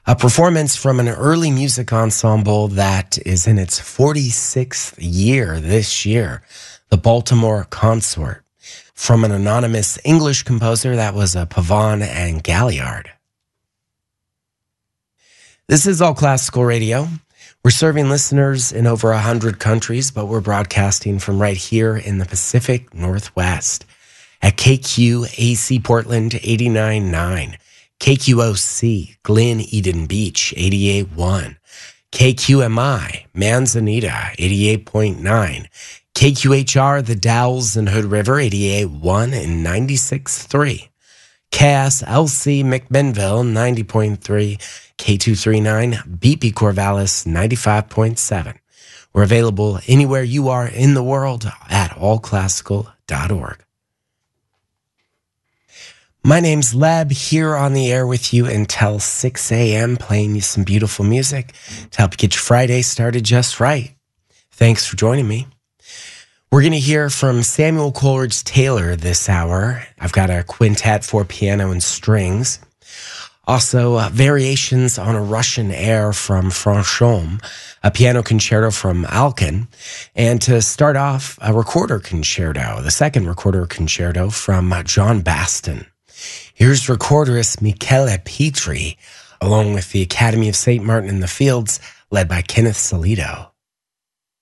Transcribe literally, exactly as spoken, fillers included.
A performance from an early music ensemble that is in its forty-sixth year this year, the Baltimore Consort, from an anonymous English composer that was a Pavon and Galliard. This is All Classical Radio. We're serving listeners in over one hundred countries, but we're broadcasting from right here in the Pacific Northwest at K Q A C Portland eighty-nine point nine, K Q O C Glen Eden Beach eighty-eight point one, K Q M I Manzanita eighty-eight point nine, K Q H R The Dalles and Hood River eighty-eight point one and ninety-six point three, K S L C McMinnville ninety point three, K two thirty-nine B P Corvallis ninety-five point seven. We're available anywhere you are in the world at all classical dot org. My name's Leb, here on the air with you until six a.m., playing you some beautiful music to help get your Friday started just right. Thanks for joining me. We're going to hear from Samuel Coleridge Taylor this hour. I've got a quintet for piano and strings. Also, uh, variations on a Russian air from Franchomme, a piano concerto from Alkan, and to start off, a recorder concerto, the second recorder concerto from John Baston. Here's recorderist Michele Petri, along with the Academy of Saint Martin in the Fields, led by Kenneth Salito.